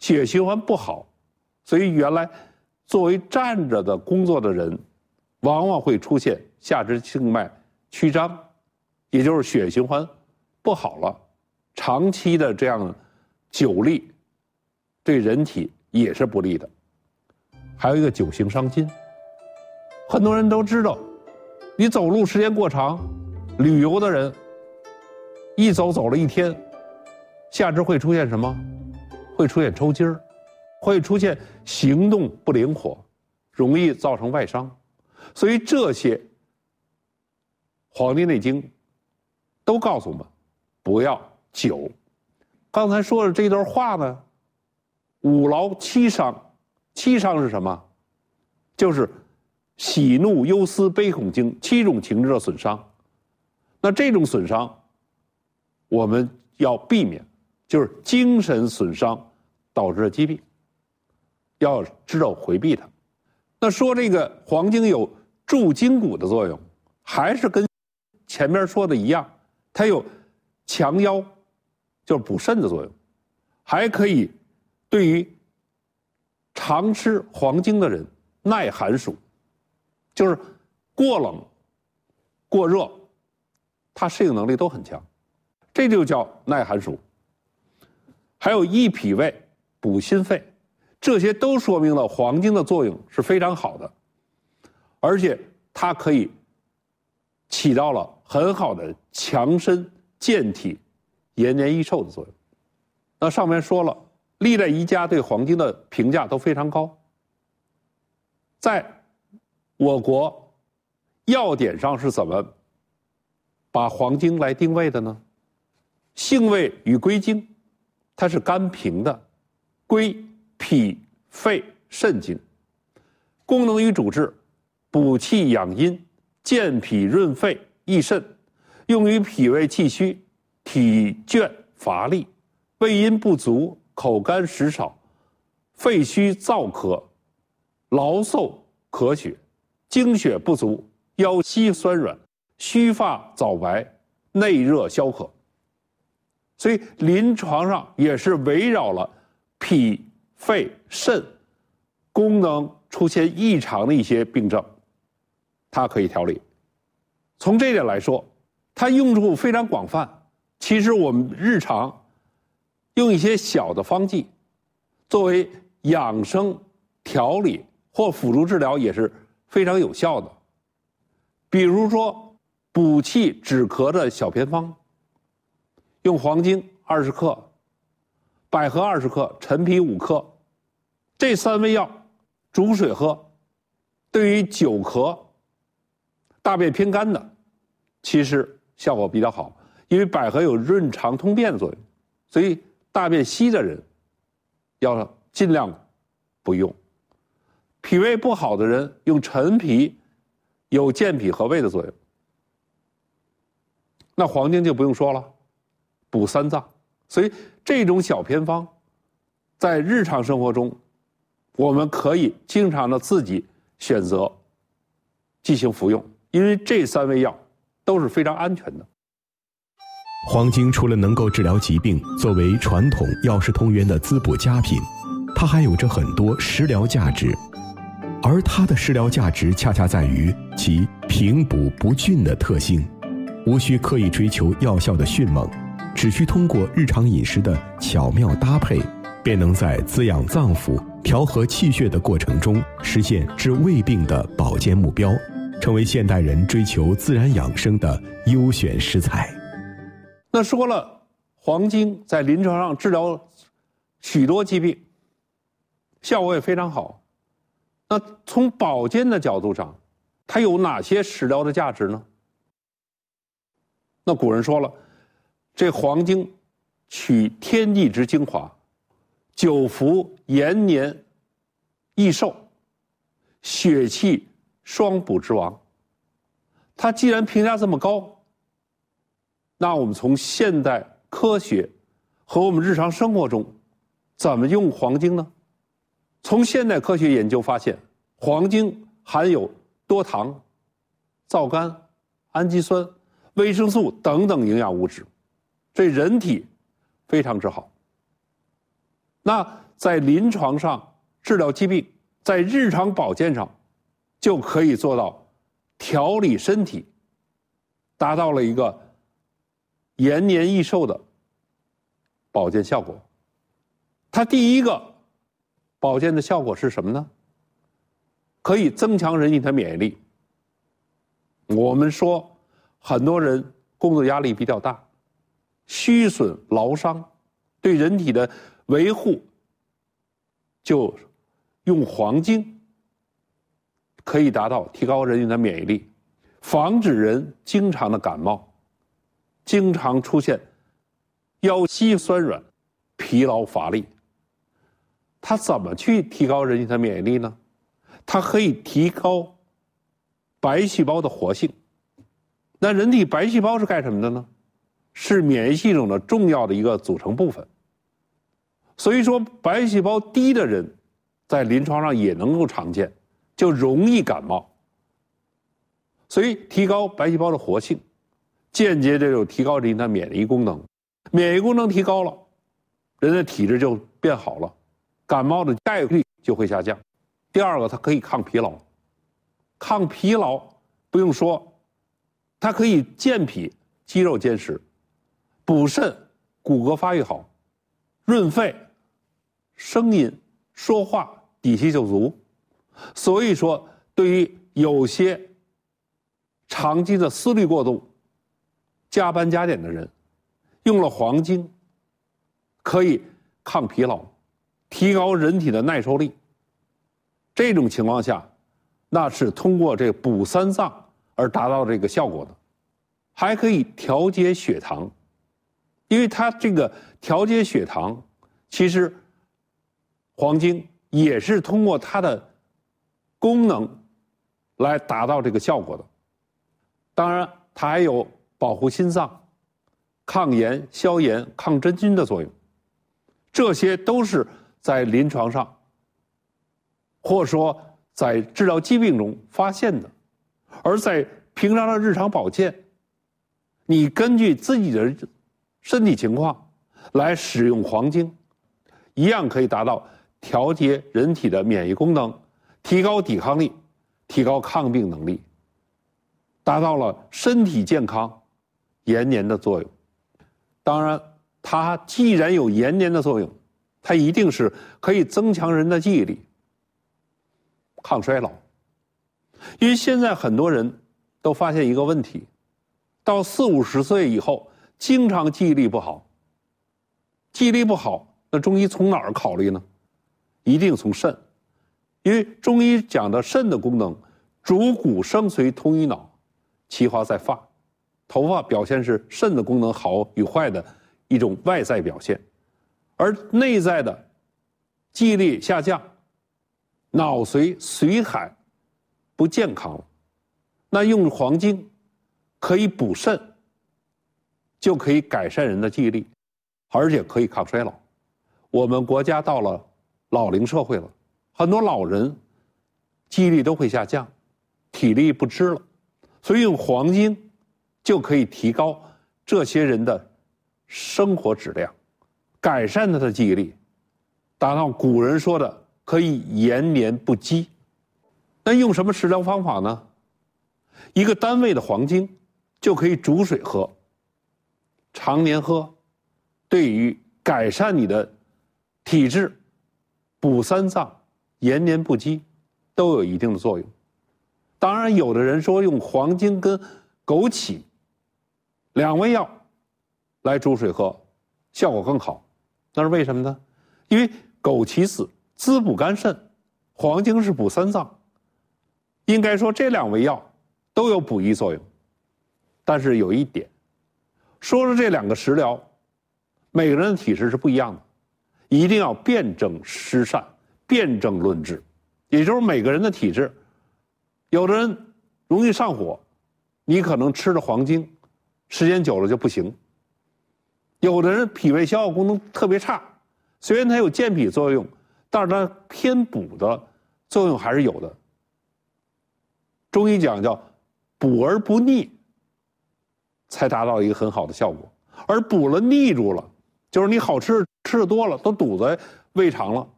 血循环不好，所以原来作为站着的工作的人，往往会出现下肢静脉曲张，也就是血循环不好了。长期的这样久立，对人体也是不利的。还有一个久行伤筋，很多人都知道，你走路时间过长，旅游的人一走了一天，下肢会出现什么？会出现抽筋儿，会出现行动不灵活，容易造成外伤。所以这些《黄帝内经》都告诉我们不要久。刚才说的这段话呢，五劳七伤。七伤是什么？就是喜怒忧思悲恐惊7种情志的损伤。那这种损伤我们要避免，就是精神损伤导致的疾病，要知道回避它。那说这个黄精有助筋骨的作用，还是跟前面说的一样，它有强腰，就是补肾的作用，还可以对于常吃黄精的人耐寒暑，就是过冷过热，它适应能力都很强，这就叫耐寒暑。还有益脾胃补心肺，这些都说明了黄精的作用是非常好的，而且它可以起到了很好的强身健体延年益寿的作用。那上面说了，历代医家对黄精的评价都非常高。在我国药典上是怎么把黄精来定位的呢？性味与归经，它是甘平的，归脾肺肾经。功能与主治，补气养阴，健脾润肺益肾，用于脾胃气虚、体倦乏力、胃阴不足、口干食少、肺虚燥咳、劳嗽咳血、精血不足、腰膝酸软、须发早白、内热消渴。所以临床上也是围绕了脾肺肾功能出现异常的一些病症，它可以调理。从这点来说，它用处非常广泛。其实我们日常用一些小的方剂作为养生调理或辅助治疗也是非常有效的。比如说补气止咳的小偏方，用黄精20克、百合20克、陈皮5克，这3味药煮水喝，对于久咳、大便偏干的，其实效果比较好，因为百合有润肠通便的作用，所以大便稀的人要尽量不用。脾胃不好的人用陈皮，有健脾和胃的作用。那黄精就不用说了，补3脏。所以这种小偏方在日常生活中我们可以经常的自己选择进行服用，因为这3味药都是非常安全的。 黄精除了能够治疗疾病，作为传统药食同源的滋补佳品，它还有着很多食疗价值。而它的食疗价值恰恰在于其平补不峻的特性，无需刻意追求药效的迅猛，只需通过日常饮食的巧妙搭配，便能在滋养脏腑、调和气血的过程中实现治胃病的保健目标，成为现代人追求自然养生的优选食材。 那说了，黄精在临床上治疗许多疾病，效果也非常好。那从保健的角度上，它有哪些食疗的价值呢？那古人说了，这黄精取天地之精华，久服延年益寿，血气双补之王。它既然评价这么高，那我们从现代科学和我们日常生活中怎么用黄精呢？从现代科学研究发现，黄精含有多糖、皂苷、氨基酸、维生素等等营养物质，对人体非常之好。那在临床上治疗疾病，在日常保健上就可以做到调理身体，达到了一个延年益寿的保健效果。它第一个保健的效果是什么呢？可以增强人体的免疫力。我们说很多人工作压力比较大，虚损劳伤，对人体的维护就用黄精可以达到提高人体的免疫力，防止人经常的感冒，经常出现腰膝酸软、疲劳乏力。它怎么去提高人体的免疫力呢？它可以提高白细胞的活性。那人体白细胞是干什么的呢？是免疫系统的重要的一个组成部分。所以说白细胞低的人在临床上也能够常见，就容易感冒。所以提高白细胞的活性，间接的就提高人体的免疫功能。免疫功能提高了，人的体质就变好了，感冒的概率就会下降。第二个，它可以抗疲劳。抗疲劳不用说，它可以健脾、肌肉坚实，补肾、骨骼发育好，润肺、声音、说话底气就足。所以说，对于有些长期的思虑过度、加班加点的人，用了黄精，可以抗疲劳，提高人体的耐受力。这种情况下，那是通过这补三脏而达到这个效果的。还可以调节血糖，因为它这个调节血糖，其实黄精也是通过它的功能来达到这个效果的。当然，它还有保护心脏、抗炎、消炎、抗真菌的作用，这些都是在临床上或者说在治疗疾病中发现的。而在平常的日常保健，你根据自己的身体情况来使用黄精，一样可以达到调节人体的免疫功能，提高抵抗力，提高抗病能力，达到了身体健康、延年的作用。当然，它既然有延年的作用，它一定是可以增强人的记忆力，抗衰老。因为现在很多人都发现一个问题，到40、50岁以后，经常记忆力不好。记忆力不好，那中医从哪儿考虑呢？一定从肾，因为中医讲的肾的功能，主骨生髓通于脑，其华在发。头发表现是肾的功能好与坏的一种外在表现，而内在的记忆力下降，脑髓髓海不健康了，那用黄精可以补肾，就可以改善人的记忆力，而且可以抗衰老。我们国家到了老龄社会了，很多老人记忆力都会下降，体力不支了，所以用黄精就可以提高这些人的生活质量，改善他的记忆力，达到古人说的可以延年不饥。那用什么食疗方法呢？一个单位的黄精就可以煮水喝，常年喝，对于改善你的体质、补三脏、延年不饥都有一定的作用。当然，有的人说用黄精跟枸杞2味药来煮水喝，效果更好。那是为什么呢？因为枸杞子滋补肝肾，黄精是补三脏。应该说这2味药都有补益作用。但是有一点，说了这2个食疗，每个人的体质是不一样的，一定要辨证施善，辨证论治。也就是每个人的体质，有的人容易上火，你可能吃了黄精，时间久了就不行。有的人脾胃消化功能特别差，虽然它有健脾作用，但是它偏补的作用还是有的。中医讲叫补而不逆，才达到一个很好的效果。而补了腻住了，就是你好吃吃的多了，都堵在胃肠了，